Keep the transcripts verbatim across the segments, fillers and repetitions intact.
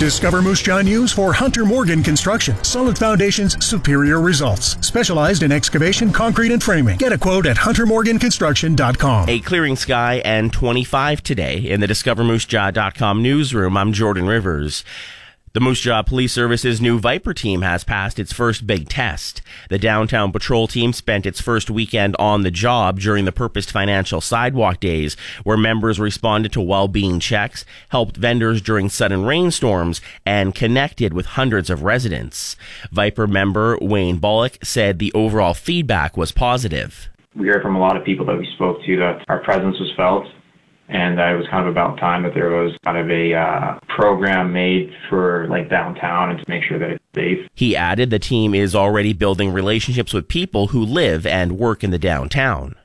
Discover Moose Jaw News for Hunter Morgan Construction. Solid foundations, superior results. Specialized in excavation, concrete, and framing. Get a quote at hunter morgan construction dot com. A clearing sky and twenty-five today in the discover moose jaw dot com newsroom. I'm Jordan Rivers. The Moose Jaw Police Service's new Viper team has passed its first big test. The downtown patrol team spent its first weekend on the job during the Purposed Financial Sidewalk Days, where members responded to well-being checks, helped vendors during sudden rainstorms, and connected with hundreds of residents. Viper member Wayne Bullock said the overall feedback was positive. We heard from a lot of people that we spoke to that our presence was felt. And uh, it was kind of about time that there was kind of a uh, program made for like downtown and to make sure that it's safe. He added the team is already building relationships with people who live and work in the downtown.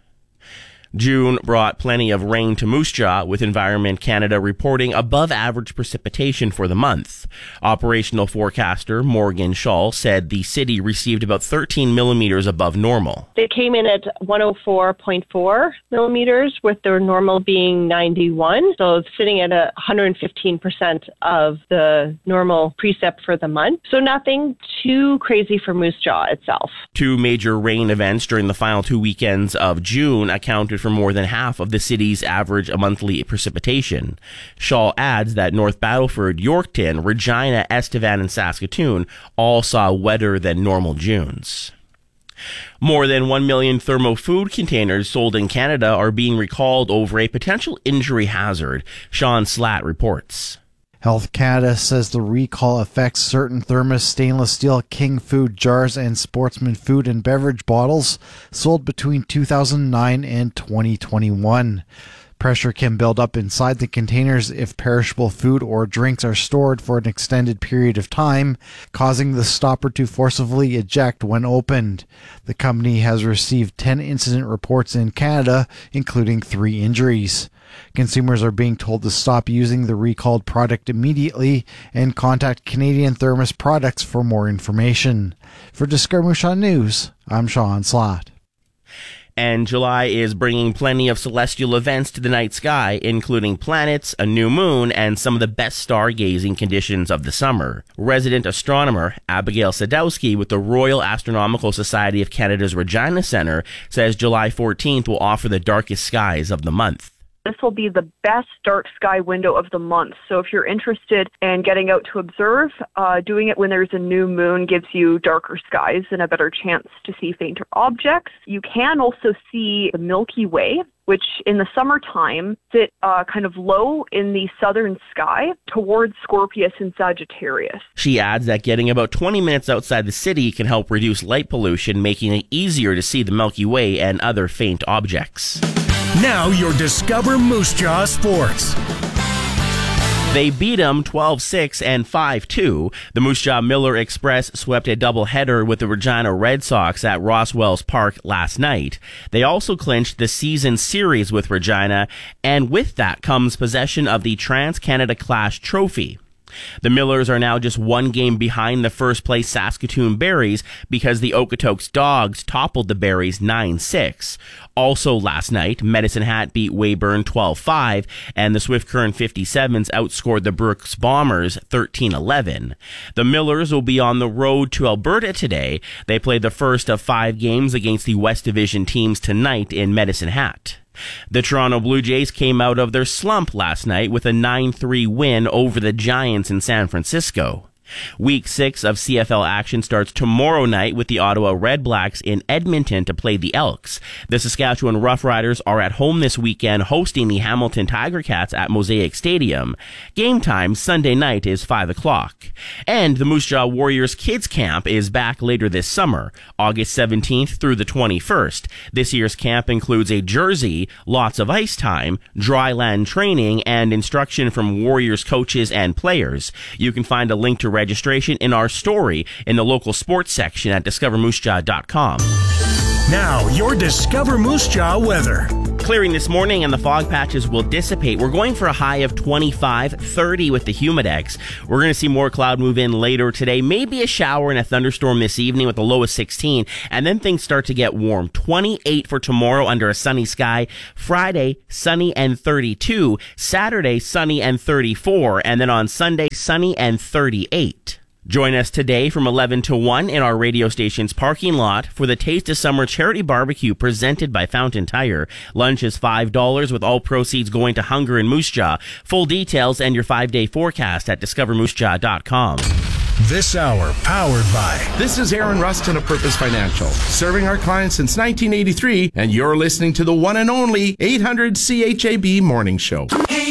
June brought plenty of rain to Moose Jaw, with Environment Canada reporting above average precipitation for the month. Operational forecaster Morgan Shaw said the city received about thirteen millimeters above normal. They came in at one oh four point four millimeters, with their normal being ninety-one. So it's sitting at a one hundred fifteen percent of the normal precip for the month. So nothing too crazy for Moose Jaw itself. Two major rain events during the final two weekends of June accounted for more than half of the city's average monthly precipitation. Shaw adds that North Battleford, Yorkton, Regina, Estevan, and Saskatoon all saw wetter than normal Junes. More than one million thermo food containers sold in Canada are being recalled over a potential injury hazard. Sean Slatt reports. Health Canada says the recall affects certain Thermos stainless steel King Food jars and Sportsman food and beverage bottles sold between two thousand nine and twenty twenty-one. Pressure can build up inside the containers if perishable food or drinks are stored for an extended period of time, causing the stopper to forcibly eject when opened. The company has received ten incident reports in Canada, including three injuries. Consumers are being told to stop using the recalled product immediately and contact Canadian Thermos Products for more information. For Discover Moose Jaw News, I'm Sean Slatt. And July is bringing plenty of celestial events to the night sky, including planets, a new moon, and some of the best stargazing conditions of the summer. Resident astronomer Abigail Sadowski with the Royal Astronomical Society of Canada's Regina Centre says July fourteenth will offer the darkest skies of the month. This will be the best dark sky window of the month. So if you're interested in getting out to observe, uh, doing it when there's a new moon gives you darker skies and a better chance to see fainter objects. You can also see the Milky Way, which in the summertime sit uh, kind of low in the southern sky towards Scorpius and Sagittarius. She adds that getting about twenty minutes outside the city can help reduce light pollution, making it easier to see the Milky Way and other faint objects. Now your Discover Moose Jaw Sports. They beat them twelve six and five two. The Moose Jaw Miller Express swept a doubleheader with the Regina Red Sox at Roswells Park last night. They also clinched the season series with Regina, and with that comes possession of the Trans-Canada Clash Trophy. The Millers are now just one game behind the first-place Saskatoon Berries because the Okotoks Dogs toppled the Berries nine six. Also last night, Medicine Hat beat Weyburn twelve five, and the Swift Current fifty-sevens outscored the Brooks Bombers thirteen eleven. The Millers will be on the road to Alberta today. They play the first of five games against the West Division teams tonight in Medicine Hat. The Toronto Blue Jays came out of their slump last night with a nine three win over the Giants in San Francisco. Week six of C F L action starts tomorrow night with the Ottawa Redblacks in Edmonton to play the Elks. The Saskatchewan Roughriders are at home this weekend hosting the Hamilton Tiger Cats at Mosaic Stadium. Game time Sunday night is five o'clock. And the Moose Jaw Warriors Kids Camp is back later this summer, August seventeenth through the twenty-first. This year's camp includes a jersey, lots of ice time, dry land training, and instruction from Warriors coaches and players. You can find a link to registration in our story in the local sports section at discover moose jaw dot com. Now, your Discover Moose Jaw weather. Clearing this morning and the fog patches will dissipate. We're going for a high of twenty-five, thirty with the Humidex. We're going to see more cloud move in later today. Maybe a shower and a thunderstorm this evening with a low of sixteen. And then things start to get warm. twenty-eight for tomorrow under a sunny sky. Friday, sunny and thirty-two. Saturday, sunny and thirty-four. And then on Sunday, sunny and thirty-eight. Join us today from eleven to one in our radio station's parking lot for the Taste of Summer Charity Barbecue presented by Fountain Tire. Lunch is five dollars with all proceeds going to hunger in Moose Jaw. Full details and your five-day forecast at discover moose jaw dot com. This hour powered by... This is Aaron Rustin of Purpose Financial, serving our clients since nineteen eighty-three, and you're listening to the one and only eight hundred C H A B Morning Show.